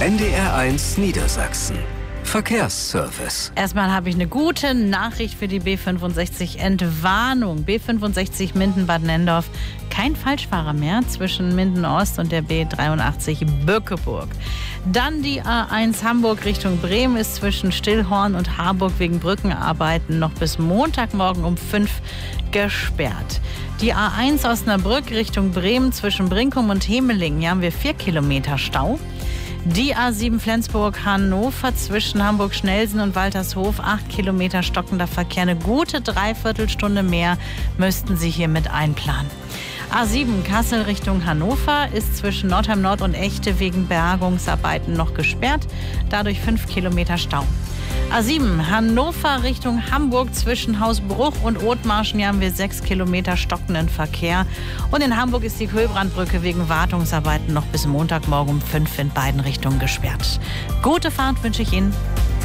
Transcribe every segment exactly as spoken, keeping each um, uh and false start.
N D R eins Niedersachsen. Verkehrsservice. Erstmal habe ich eine gute Nachricht für die B fünfundsechzig Entwarnung. B fünfundsechzig Minden-Bad Nendorf. Kein Falschfahrer mehr zwischen Minden-Ost und der B dreiundachtzig Bückeburg. Dann die A eins Hamburg Richtung Bremen ist zwischen Stillhorn und Harburg wegen Brückenarbeiten noch bis Montagmorgen um fünf gesperrt. Die A eins Osnabrück Richtung Bremen zwischen Brinkum und Hemelingen. Hier haben wir vier Kilometer Stau. Die A sieben Flensburg-Hannover zwischen Hamburg-Schnelsen und Waltershof, acht Kilometer stockender Verkehr. Eine gute Dreiviertelstunde mehr müssten Sie hiermit einplanen. A sieben Kassel Richtung Hannover ist zwischen Nordheim Nord und Echte wegen Bergungsarbeiten noch gesperrt. Dadurch fünf Kilometer Stau. A sieben Hannover Richtung Hamburg zwischen Hausbruch und Othmarschen. Hier haben wir sechs Kilometer stockenden Verkehr. Und in Hamburg ist die Kühlbrandbrücke wegen Wartungsarbeiten noch bis Montagmorgen um fünf in beiden Richtungen gesperrt. Gute Fahrt wünsche ich Ihnen.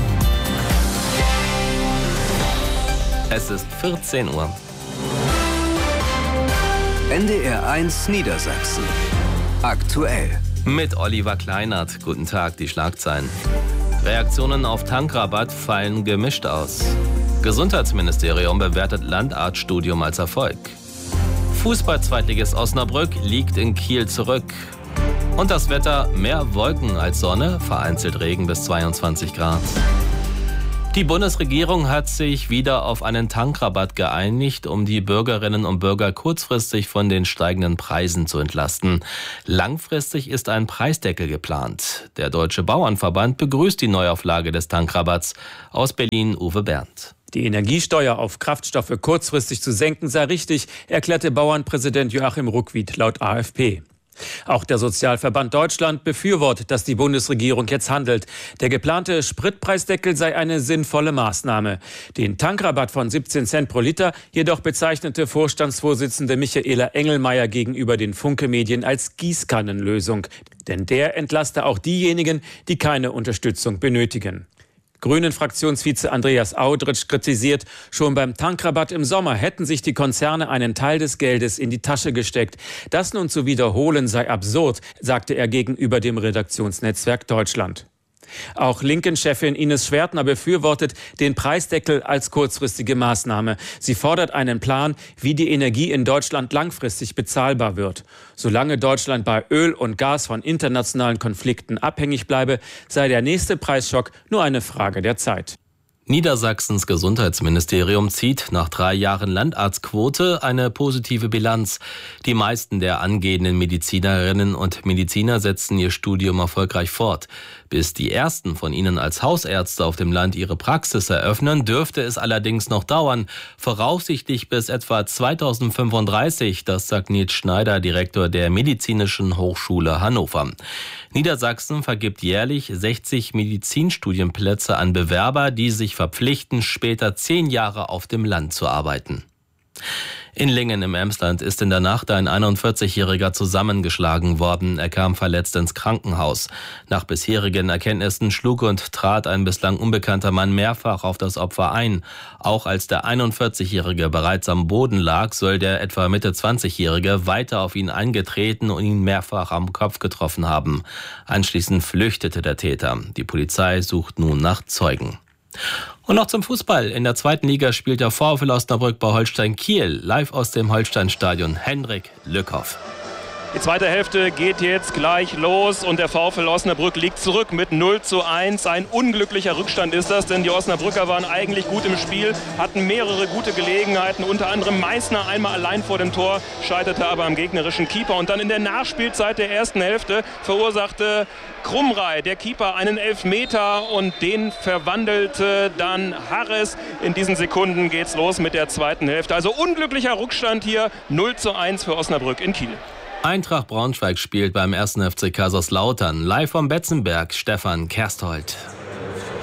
Es ist vierzehn Uhr. N D R eins Niedersachsen. Aktuell. Mit Oliver Kleinert. Guten Tag, die Schlagzeilen. Reaktionen auf Tankrabatt fallen gemischt aus. Gesundheitsministerium bewertet Landarztstudium als Erfolg. Fußball-Zweitligist Osnabrück liegt in Kiel zurück. Und das Wetter: mehr Wolken als Sonne, vereinzelt Regen bis zweiundzwanzig Grad. Die Bundesregierung hat sich wieder auf einen Tankrabatt geeinigt, um die Bürgerinnen und Bürger kurzfristig von den steigenden Preisen zu entlasten. Langfristig ist ein Preisdeckel geplant. Der Deutsche Bauernverband begrüßt die Neuauflage des Tankrabatts. Aus Berlin Uwe Berndt. Die Energiesteuer auf Kraftstoffe kurzfristig zu senken sei richtig, erklärte Bauernpräsident Joachim Ruckwied laut A F P. Auch der Sozialverband Deutschland befürwortet, dass die Bundesregierung jetzt handelt. Der geplante Spritpreisdeckel sei eine sinnvolle Maßnahme. Den Tankrabatt von siebzehn Cent pro Liter jedoch bezeichnete Vorstandsvorsitzende Michaela Engelmeier gegenüber den Funke-Medien als Gießkannenlösung. Denn der entlaste auch diejenigen, die keine Unterstützung benötigen. Grünen-Fraktionsvize Andreas Audritsch kritisiert, schon beim Tankrabatt im Sommer hätten sich die Konzerne einen Teil des Geldes in die Tasche gesteckt. Das nun zu wiederholen sei absurd, sagte er gegenüber dem Redaktionsnetzwerk Deutschland. Auch Linken-Chefin Ines Schwertner befürwortet den Preisdeckel als kurzfristige Maßnahme. Sie fordert einen Plan, wie die Energie in Deutschland langfristig bezahlbar wird. Solange Deutschland bei Öl und Gas von internationalen Konflikten abhängig bleibe, sei der nächste Preisschock nur eine Frage der Zeit. Niedersachsens Gesundheitsministerium zieht nach drei Jahren Landarztquote eine positive Bilanz. Die meisten der angehenden Medizinerinnen und Mediziner setzen ihr Studium erfolgreich fort. Bis die ersten von ihnen als Hausärzte auf dem Land ihre Praxis eröffnen, dürfte es allerdings noch dauern. Voraussichtlich bis etwa zweitausendfünfunddreißig, das sagt Nils Schneider, Direktor der Medizinischen Hochschule Hannover. Niedersachsen vergibt jährlich sechzig Medizinstudienplätze an Bewerber, die sich verpflichten, später zehn Jahre auf dem Land zu arbeiten. In Lingen im Emsland ist in der Nacht ein einundvierzigjähriger zusammengeschlagen worden. Er kam verletzt ins Krankenhaus. Nach bisherigen Erkenntnissen schlug und trat ein bislang unbekannter Mann mehrfach auf das Opfer ein. Auch als der einundvierzigjährige bereits am Boden lag, soll der etwa Mitte zwanzigjährige weiter auf ihn eingetreten und ihn mehrfach am Kopf getroffen haben. Anschließend flüchtete der Täter. Die Polizei sucht nun nach Zeugen. Und noch zum Fußball. In der zweiten Liga spielt der VfL Osnabrück bei Holstein Kiel. Live aus dem Holsteinstadion Hendrik Lückhoff. Die zweite Hälfte geht jetzt gleich los und der VfL Osnabrück liegt zurück mit null zu eins. Ein unglücklicher Rückstand ist das, denn die Osnabrücker waren eigentlich gut im Spiel, hatten mehrere gute Gelegenheiten, unter anderem Meißner einmal allein vor dem Tor, scheiterte aber am gegnerischen Keeper. Und dann in der Nachspielzeit der ersten Hälfte verursachte Krumrei, der Keeper, einen Elfmeter und den verwandelte dann Harris. In diesen Sekunden geht's los mit der zweiten Hälfte. Also unglücklicher Rückstand hier, null zu eins für Osnabrück in Kiel. Eintracht Braunschweig spielt beim ersten F C Kaiserslautern. Live vom Betzenberg, Stefan Kersthold.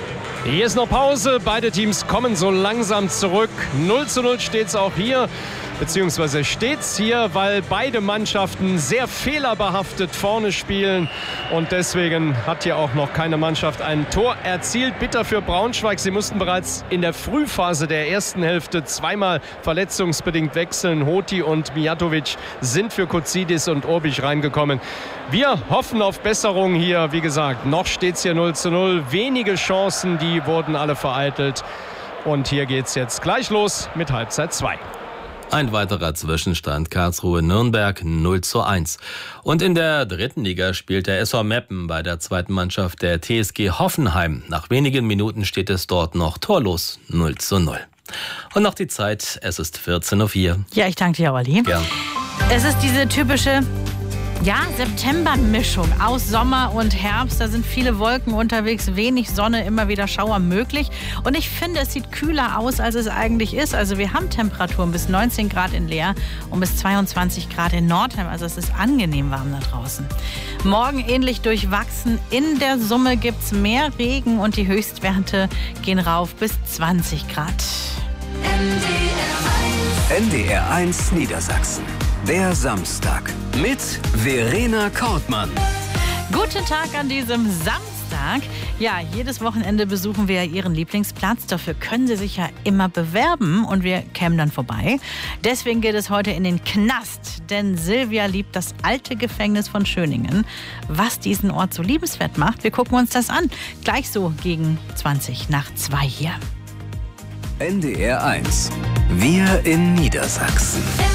Hier ist noch Pause. Beide Teams kommen so langsam zurück. null zu null steht es auch hier. beziehungsweise steht's hier, weil beide Mannschaften sehr fehlerbehaftet vorne spielen und deswegen hat hier auch noch keine Mannschaft ein Tor erzielt. Bitter für Braunschweig, sie mussten bereits in der Frühphase der ersten Hälfte zweimal verletzungsbedingt wechseln. Hoti und Mijatovic sind für Kozidis und Orbich reingekommen. Wir hoffen auf Besserung hier. Wie gesagt, noch steht es hier null zu null. Wenige Chancen, die wurden alle vereitelt. Und hier geht es jetzt gleich los mit Halbzeit zwei. Ein weiterer Zwischenstand Karlsruhe-Nürnberg null zu eins. Und in der dritten Liga spielt der S V Meppen bei der zweiten Mannschaft der T S G Hoffenheim. Nach wenigen Minuten steht es dort noch torlos null zu null. Und noch die Zeit, es ist vierzehn Uhr vier. Ja, ich danke dir, Olli. Gern. Es ist diese typische Ja, September-Mischung aus Sommer und Herbst. Da sind viele Wolken unterwegs, wenig Sonne, immer wieder Schauer möglich. Und ich finde, es sieht kühler aus, als es eigentlich ist. Also wir haben Temperaturen bis neunzehn Grad in Leer und bis zweiundzwanzig Grad in Nordheim. Also es ist angenehm warm da draußen. Morgen ähnlich durchwachsen. In der Summe gibt es mehr Regen und die Höchstwerte gehen rauf bis zwanzig Grad. N D R eins Niedersachsen. Der Samstag mit Verena Kortmann. Guten Tag an diesem Samstag. Ja, jedes Wochenende besuchen wir Ihren Lieblingsplatz. Dafür können Sie sich ja immer bewerben und wir kämen dann vorbei. Deswegen geht es heute in den Knast, denn Silvia liebt das alte Gefängnis von Schöningen. Was diesen Ort so liebenswert macht, wir gucken uns das an. Gleich so gegen zwanzig nach zwei hier. N D R eins. Wir in Niedersachsen.